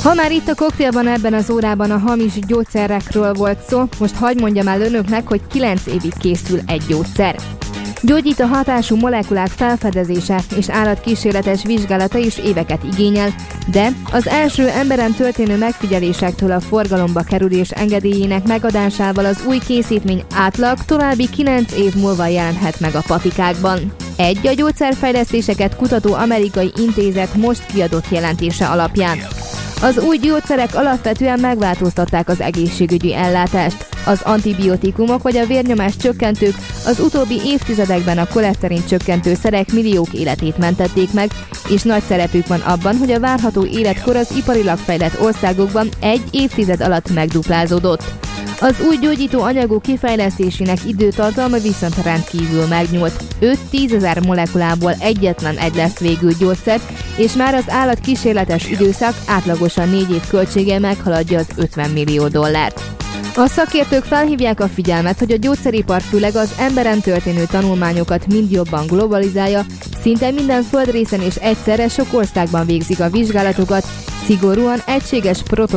Ha már itt a koktélban ebben az órában a hamis gyógyszerekről volt szó, most hadd mondjam el önöknek, hogy 9 évig készül egy gyógyszer. Gyógyító hatású molekulák felfedezése és állatkísérletes vizsgálata is éveket igényel, de az első emberen történő megfigyelésektől a forgalomba kerülés engedélyének megadásával az új készítmény átlag további 9 év múlva jelenhet meg a patikákban. A gyógyszerfejlesztéseket kutató amerikai intézet most kiadott jelentése alapján. Az új gyógyszerek alapvetően megváltoztatták az egészségügyi ellátást. Az antibiotikumok vagy a vérnyomás csökkentők az utóbbi évtizedekben a koleszterin csökkentő szerek milliók életét mentették meg, és nagy szerepük van abban, hogy a várható életkor az iparilag fejlett országokban egy évtized alatt megduplázódott. Az új gyógyító anyagok kifejlesztésének időtartalma viszont rendkívül megnyúlt. 5-10 ezer molekulából egyetlen egy lesz végül gyógyszer, és már az állatkísérletes időszak átlagosan 4 év költsége meghaladja az $50 millió. A szakértők felhívják a figyelmet, hogy a gyógyszeripar főleg az emberen történő tanulmányokat mind jobban globalizálja, szinte minden földrészen és egyszerre sok országban végzik a vizsgálatokat, szigorúan egységes